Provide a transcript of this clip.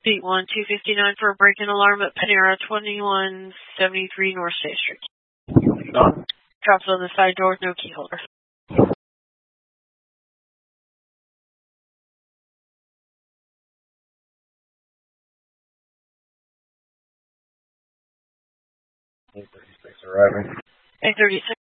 Beat 1259 for a break-in alarm at Panera 2173 North State Street. Done. Drops on the side door with no key holder. Arriving. 836.